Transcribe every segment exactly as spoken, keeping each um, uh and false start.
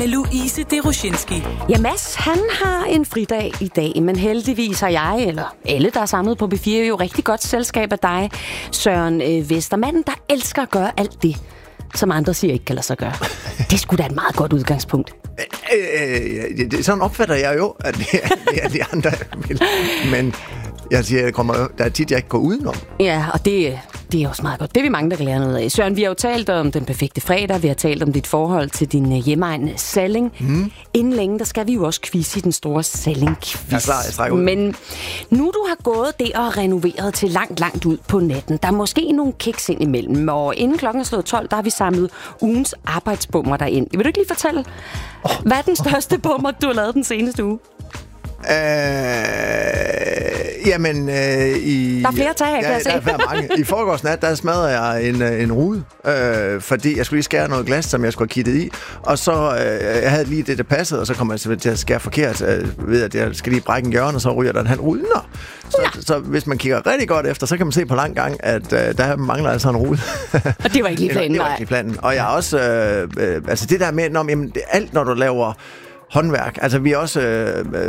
med Louise Deroshinski. Ja, Mads, han har en fridag i dag, men heldigvis har jeg, eller alle, der er samlet på B fire, jo rigtig godt selskab af dig, Søren øh, Vestermanden, der elsker at gøre alt det, som andre siger ikke kan lade sig gøre. Det er sgu da et meget godt udgangspunkt. Øh, øh, sådan opfatter jeg jo, at det er, det er de andre vil. Men jeg siger, jeg kommer, der er tit, jeg ikke går udenom. Ja, og det, det er også meget godt. Det er vi mange, der kan lære noget af. Søren, vi har jo talt om den perfekte fredag. Vi har talt om dit forhold til din hjemmeegn Salling. Mm. Inden længe, der skal vi jo også quizze i den store Salling-quiz. Jeg er klar, jeg strækker ud. Men nu du har gået der og renoveret til langt, langt ud på natten, der er måske nogle kiks ind imellem. Og inden klokken er slået tolv, der har vi samlet ugens arbejdsbummer derind. Vil du ikke lige fortælle, oh. hvad er den største bummer, du har lavet den seneste uge? Øh, jamen, øh, i... Der er flere tag, kan ja, jeg se. Der er mange. I forgårs nat, der smadrede jeg en, en rude, øh, fordi jeg skulle lige skære noget glas, som jeg skulle have kittet i. Og så, øh, jeg havde lige det, der passede, og så kom jeg til at skære forkert, øh, ved at jeg skal lige brække en hjørne, og så ryger der en halv rude. Nå. Så, ja. så hvis man kigger rigtig godt efter, så kan man se på lang gang, at øh, der mangler altså en rude. Og det var ikke lige planen, det var, det var ikke lige planen. Og jeg har også, øh, øh, altså det der med, når, jamen, det, alt når du laver håndværk. Altså, vi har også øh, øh,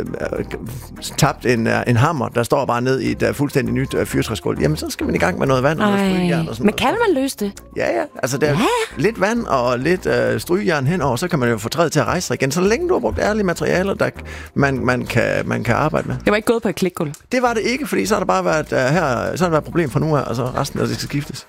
tabt en, øh, en hammer, der står bare ned i et uh, fuldstændig nyt uh, fyrtræsgulv. Jamen, så skal man i gang med noget vand og noget strygejern. Og sådan men kan noget. man løse det? Ja, ja. Altså, der er ja. lidt vand og lidt øh, strygejern henover, så kan man jo få træet til at rejse sig igen. Så længe du har brugt ærlige materialer, der man, man, kan, man kan arbejde med. Det var ikke gået på et klikgulv? Det var det ikke, fordi så har der bare været, uh, her, så har der været et problem for nu af, og så resten af det skal skiftes.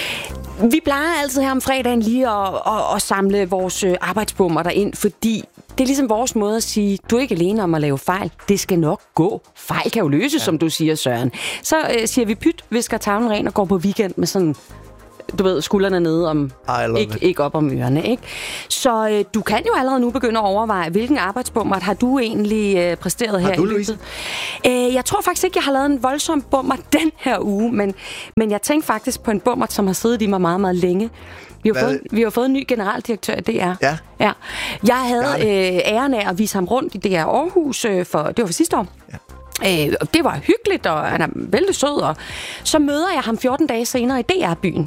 Vi plejer altid her om fredagen lige at, at, at samle vores arbejdsbummer derind, fordi det er ligesom vores måde at sige, du er ikke alene om at lave fejl. Det skal nok gå. Fejl kan jo løses, ja. Som du siger, Søren. Så øh, siger vi pyt, visker tavlen ren og går på weekend med sådan, du ved, skuldrene nede om, ikke, ikke op om ørerne, ikke? Så øh, du kan jo allerede nu begynde at overveje, hvilken arbejdsbummer har du egentlig øh, præsteret har her du, i løbet? Øh, jeg tror faktisk ikke, jeg har lavet en voldsom bummer den her uge, men, men jeg tænkte faktisk på en bummer, som har siddet i mig meget, meget længe. Vi har, fået, vi har fået en ny generaldirektør i D R. Ja. Ja. Jeg havde øh, æren af at vise ham rundt i D R Aarhus, øh, for, det var for sidste år. Ja. Øh, det var hyggeligt, og han er vældig sød. Og så møder jeg ham fjorten dage senere i D R-byen.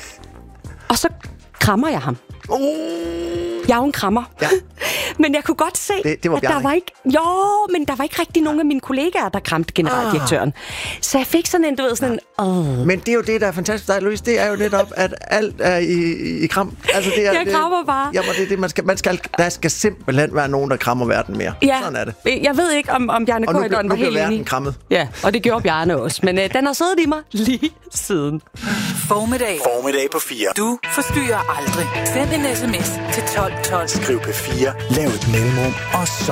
Og så krammer jeg ham. Uh. Jeg er jo en krammer. Ja. Men jeg kunne godt se, det, det var at der var ikke... Jo, men der var ikke rigtig nogen af mine kollegaer, der kramte generaldirektøren. Ah. Så jeg fik sådan en, du ved, sådan en... Oh. Men det er jo det, der er fantastisk dig, Louise. Det er jo netop, at alt er i, i kram. Altså, det er, jeg krammer det, bare. Jamen, det er det, man skal, man skal... Der skal simpelthen være nogen, der krammer verden mere. Ja. Sådan er det. Jeg ved ikke, om, om Bjarne Corydon var helt enig. Og nu bliver verden krammet. Ja, og det gjorde Bjarne også. Men øh, den har siddet i mig lige siden. Formiddag. Formiddag på fire. Du forstyrrer aldrig. Send en sms til tolv tolv. Skriv P fire. Lav et mellemrum. Og så